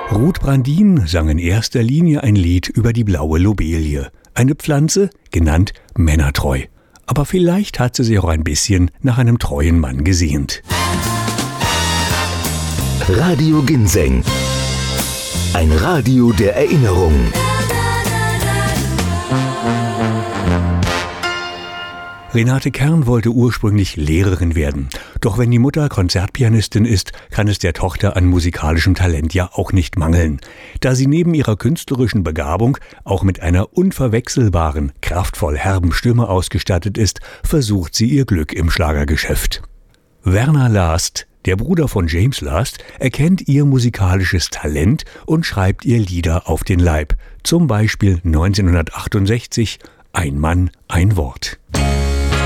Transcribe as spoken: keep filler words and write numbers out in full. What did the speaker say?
Ruth Brandin sang in erster Linie ein Lied über die blaue Lobelie, eine Pflanze, genannt männertreu. Aber vielleicht hat sie sich auch ein bisschen nach einem treuen Mann gesehnt. Radio Ginseng. Ein Radio der Erinnerung. Renate Kern wollte ursprünglich Lehrerin werden. Doch wenn die Mutter Konzertpianistin ist, kann es der Tochter an musikalischem Talent ja auch nicht mangeln. Da sie neben ihrer künstlerischen Begabung auch mit einer unverwechselbaren, kraftvoll herben Stimme ausgestattet ist, versucht sie ihr Glück im Schlagergeschäft. Werner Last, der Bruder von James Last, erkennt ihr musikalisches Talent und schreibt ihr Lieder auf den Leib. Zum Beispiel neunzehnhundertachtundsechzig Ein Mann, ein Wort.